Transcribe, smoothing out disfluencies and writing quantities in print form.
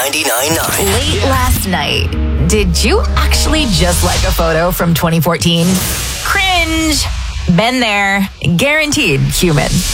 99.9. Late last night, did you actually just like a photo from 2014? Cringe. Been there. Guaranteed human.